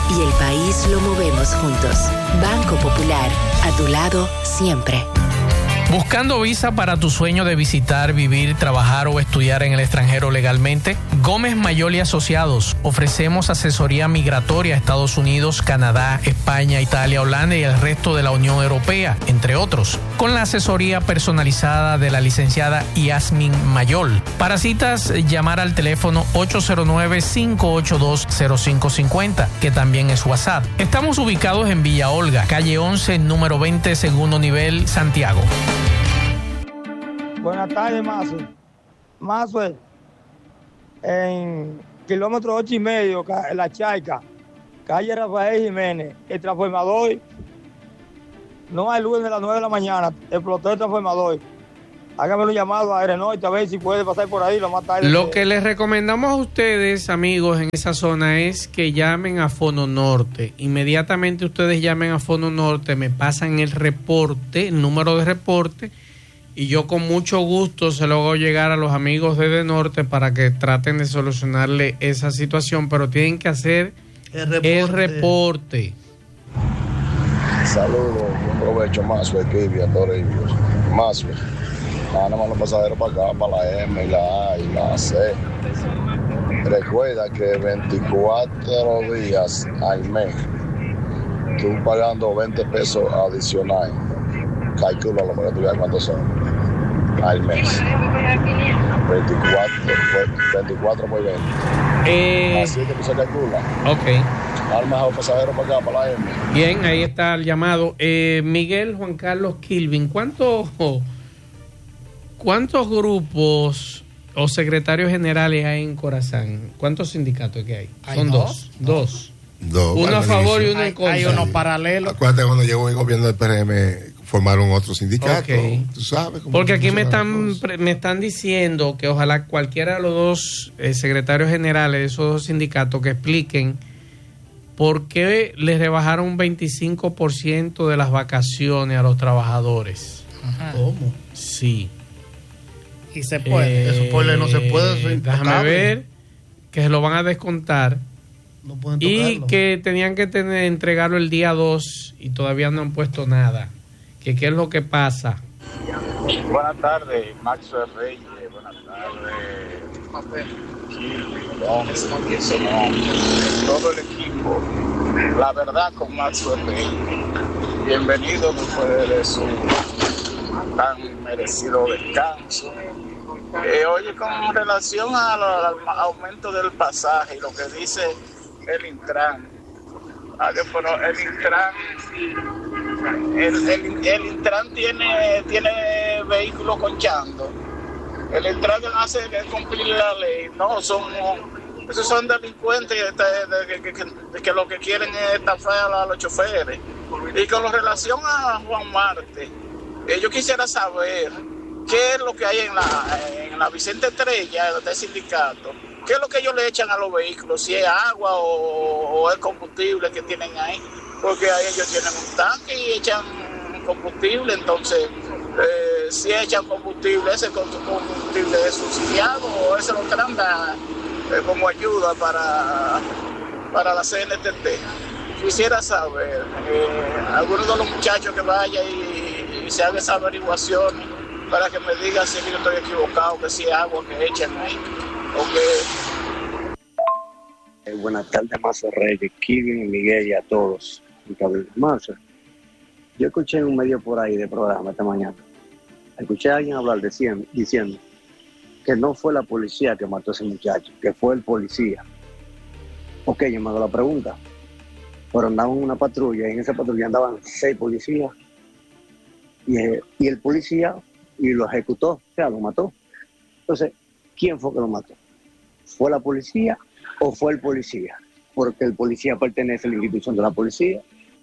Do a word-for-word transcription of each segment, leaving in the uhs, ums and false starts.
y el país lo movemos juntos. Banco Popular, a tu lado siempre. ¿Buscando visa para tu sueño de visitar, vivir, trabajar o estudiar en el extranjero legalmente? Gómez Mayol y Asociados. Ofrecemos asesoría migratoria a Estados Unidos, Canadá, España, Italia, Holanda y el resto de la Unión Europea, entre otros, con la asesoría personalizada de la licenciada Yasmin Mayol. Para citas, llamar al teléfono ocho cero nueve, cinco ocho dos, cero cinco cinco cero, que también es WhatsApp. Estamos ubicados en Villa Olga, calle once, número veinte, segundo nivel, Santiago. Buenas tardes, Mazo. Mazo, en kilómetro ocho y medio, La Chaica, calle Rafael Jiménez, el transformador, no hay luz desde las nueve de la mañana, explotó el transformador. Hágame un llamado a Aeronorte a ver si puede pasar por ahí lo más tarde. Lo que les recomendamos a ustedes, amigos, en esa zona es que llamen a Fono Norte. Inmediatamente ustedes llamen a Fono Norte, me pasan el reporte, el número de reporte, y yo con mucho gusto se lo hago llegar a los amigos de De Norte para que traten de solucionarle esa situación, pero tienen que hacer el reporte. El reporte. Saludos, buen provecho, Mazo, Equivia, Toribio, Mazo. Nada más los pasajeros para acá, para la M y la A y la C. Recuerda que veinticuatro días al mes, tú pagando veinte pesos adicionales. Calcula lo que tú veas cuántos son al mes. veinticuatro por veinte. Eh, Así que se calcula. Ok. Al mejor pasajero para acá, para la M. Bien, ahí está el llamado. Eh, Miguel Juan Carlos Kilvin, ¿cuántos, ¿cuántos grupos o secretarios generales hay en Corazán? ¿Cuántos sindicatos que hay? ¿Hay Son dos? Dos. Dos. Uno a favor y uno en contra. Hay uno paralelo. Acuérdate cuando llegó el gobierno del P R M, formaron otro sindicato. Okay. Tú sabes cómo Porque aquí me están, me están diciendo que ojalá cualquiera de los dos eh, secretarios generales de esos dos sindicatos que expliquen por qué les rebajaron un veinticinco por ciento de las vacaciones a los trabajadores. Ajá. ¿Cómo? Sí. Y se puede. Eh, Eso puede, no se puede. Eso es déjame impecable. ver que se lo van a descontar. No pueden Y tocarlo. que tenían que tener, entregarlo el día dos y todavía no han puesto nada. Que qué es lo que pasa. Buenas tardes, Maxwell Reyes. Buenas tardes, Kilvin, Gómez, todo el equipo. La verdad con Maxwell Reyes. Bienvenido después de su tan merecido descanso. Eh, oye, con relación al, al aumento del pasaje y lo que dice el Intran, pero el Intran, el, el, el Intran tiene, tiene vehículos conchando. El Intran hace cumplir la ley, no, son, esos son delincuentes de, de, de, de, de que lo que quieren es estafar a los choferes. Y con relación a Juan Marte, eh, yo quisiera saber qué es lo que hay en la, en la Vicente Estrella del sindicato. ¿Qué es lo que ellos le echan a los vehículos? Si es agua o, o el combustible que tienen ahí. Porque ahí ellos tienen un tanque y echan combustible. Entonces, eh, si echan combustible, ese combustible es subsidiado o ese lo traen eh, como ayuda para, para la C N T T. Quisiera saber, eh, algunos de los muchachos que vayan y, y se hagan esa averiguación para que me digan si yo estoy equivocado, que si es agua que echan ahí. Okay. Eh, buenas tardes, Mazo Reyes, Kilvin, Miguel y a todos. Mazo, yo escuché en un medio por ahí de programa esta mañana. Escuché a alguien hablar diciendo, diciendo que no fue la policía que mató a ese muchacho, que fue el policía. Ok, yo me hago la pregunta. Pero andaban en una patrulla y en esa patrulla andaban seis policías. Y, y el policía y lo ejecutó, o sea, lo mató. Entonces, ¿quién fue que lo mató? ¿Fue la policía o fue el policía? Porque el policía pertenece a la institución de la policía.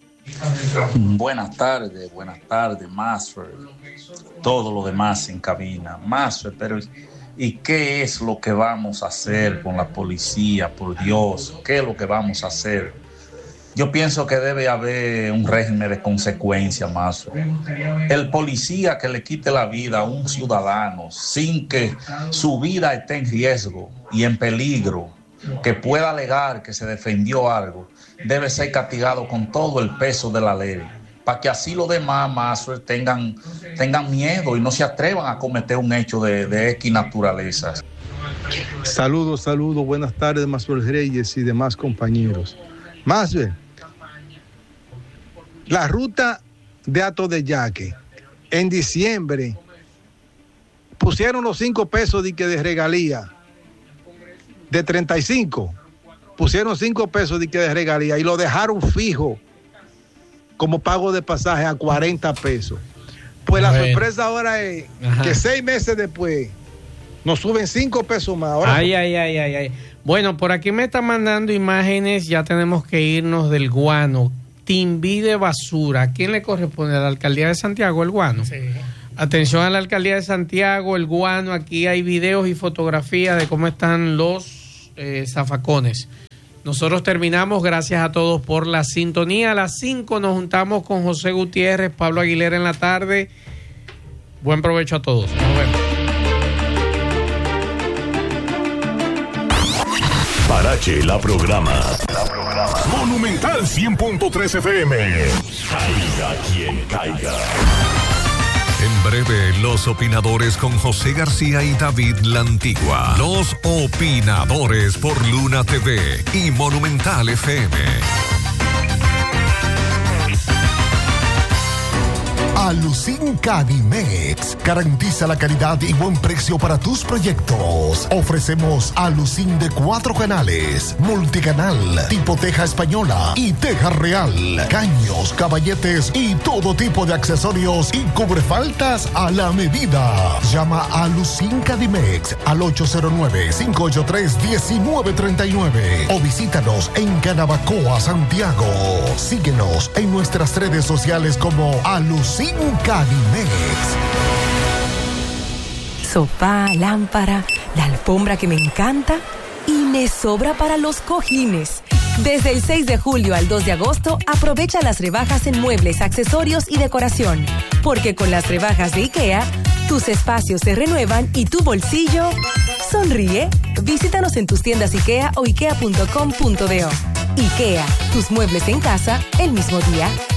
Buenas tardes, buenas tardes, Master. Todo lo demás en cabina. Master, pero ¿y qué es lo que vamos a hacer con la policía? Por Dios, ¿qué es lo que vamos a hacer? Yo pienso que debe haber un régimen de consecuencia, Mazo. El policía que le quite la vida a un ciudadano sin que su vida esté en riesgo y en peligro, que pueda alegar que se defendió algo, debe ser castigado con todo el peso de la ley, para que así los demás más tengan, tengan miedo y no se atrevan a cometer un hecho de, de X naturaleza. Saludos, saludos, buenas tardes, Maxwell Reyes y demás compañeros. Maxwell, la ruta de Ato de Yaque, en diciembre, pusieron los cinco pesos de, de regalía, de treinta y cinco, pusieron cinco pesos de, de regalía y lo dejaron fijo como pago de pasaje a cuarenta pesos. Pues la bueno. sorpresa ahora es Ajá. que seis meses después nos suben cinco pesos más. Ahora ay, ay, ay, ay, ay. Bueno, por aquí me están mandando imágenes, ya tenemos que irnos del Guano. Timbí de basura. ¿A quién le corresponde? ¿A la alcaldía de Santiago, el Guano? Sí. Atención a la alcaldía de Santiago, el Guano. Aquí hay videos y fotografías de cómo están los eh, zafacones. Nosotros terminamos. Gracias a todos por la sintonía. A las cinco nos juntamos con José Gutiérrez, Pablo Aguilera en la tarde. Buen provecho a todos. Nos vemos. Parache la programa. La programa. Monumental cien punto tres F M. Caiga quien caiga. En breve, los opinadores con José García y David La Antigua. Los opinadores por Luna T V y Monumental F M. Alucin Cadimex garantiza la calidad y buen precio para tus proyectos. Ofrecemos Alucin de cuatro canales, multicanal, tipo teja española y teja real, caños, caballetes y todo tipo de accesorios y cubrefaltas a la medida. Llama a Alucin Cadimex al ocho cero nueve, cinco ocho tres, uno nueve tres nueve o visítanos en Canabacoa, Santiago. Síguenos en nuestras redes sociales como Alucin Cadimex. Sofá, lámpara, la alfombra que me encanta y me sobra para los cojines. Desde el seis de julio al dos de agosto, aprovecha las rebajas en muebles, accesorios y decoración. Porque con las rebajas de IKEA, tus espacios se renuevan y tu bolsillo sonríe. Visítanos en tus tiendas IKEA o ikea punto com punto do. IKEA, tus muebles en casa el mismo día.